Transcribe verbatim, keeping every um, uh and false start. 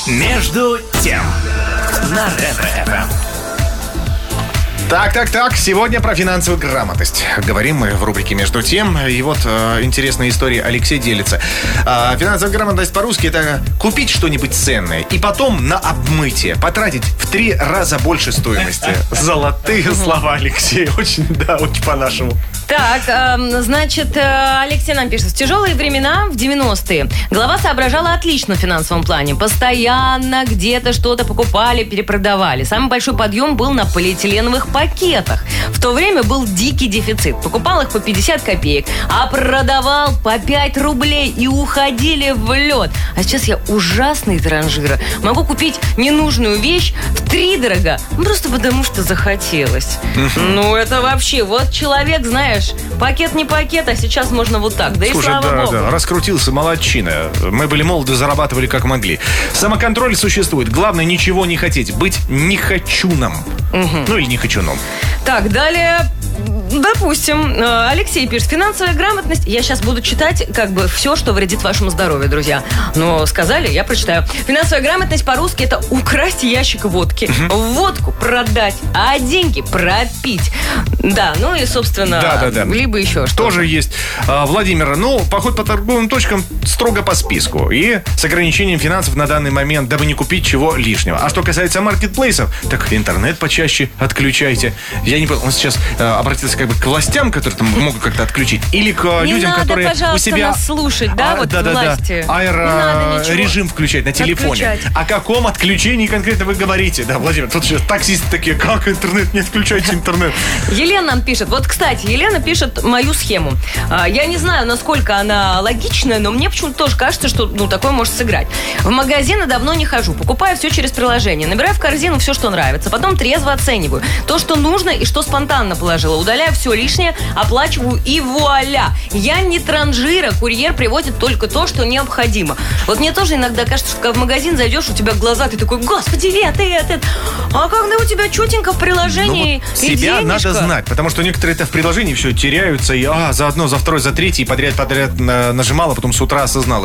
Между тем на Ретро-ФМ. Так, так, так, сегодня про финансовую грамотность. Говорим мы в рубрике «Между тем». И вот э, интересная история, Алексей делится. Э, финансовая грамотность по-русски — это купить что-нибудь ценное и потом на обмытие потратить в три раза больше стоимости. Золотые слова, Алексей. Очень, да, очень по-нашему. Так, э, значит, э, Алексей нам пишет. В тяжелые времена, в девяностые, глава соображала отлично в финансовом плане. Постоянно где-то что-то покупали, перепродавали. Самый большой подъем был на полиэтиленовых пакетах. В то время был дикий дефицит. Покупал их по пятьдесят копеек, а продавал по пять рублей и уходили в лед. А сейчас я ужасный транжира. Могу купить ненужную вещь втридорога, просто потому что захотелось. Ну, это вообще, вот человек, знаешь, пакет не пакет, а сейчас можно вот так. Да. Слушай, и слава да, богу. Да, раскрутился, молодчина. Мы были молоды, зарабатывали как могли. Самоконтроль существует. Главное, ничего не хотеть. Быть нехочуном. Угу. Ну или нехочуном. Так, далее... Допустим, Алексей пишет: финансовая грамотность. Я сейчас буду читать как бы все, что вредит вашему здоровью, друзья. Но сказали, я прочитаю. Финансовая грамотность по-русски — это украсть ящик водки, водку продать, а деньги пропить. Да, ну и, собственно, да, да, да. либо еще что-то. Тоже есть. А, Владимир, ну, поход по торговым точкам строго по списку. И с ограничением финансов на данный момент, дабы не купить чего лишнего. А что касается маркетплейсов, так интернет почаще отключайте. Я не понял, он сейчас э, обратился как бы к властям, которые там могут как-то отключить, или к не людям, надо, которые у себя... нас слушать, да, а, вот да, да, власти. Да. Аэро-режим включать на телефоне. Отключать. О каком отключении конкретно вы говорите? Да, Владимир, тут сейчас таксисты такие: как интернет? Не отключайте интернет. Елена нам пишет. Вот, кстати, Елена пишет мою схему. Я не знаю, насколько она логичная, но мне почему-то тоже кажется, что ну, такое может сыграть. В магазины давно не хожу. Покупаю все через приложение. Набираю в корзину все, что нравится. Потом трезво оцениваю. То, что нужно и что спонтанно положила. Удаляю все лишнее, оплачиваю и вуаля. Я не транжира. Курьер привозит только то, что необходимо. Вот мне тоже иногда кажется, что когда в магазин зайдешь, у тебя глаза, ты такой: господи, это, это, это. А когда у тебя четенько в приложении, ну, вот и себя денежка... надо знать, потому что некоторые это в приложении все теряются, и а, за одно, за второй, за третий, подряд, подряд нажимала, потом с утра осознала.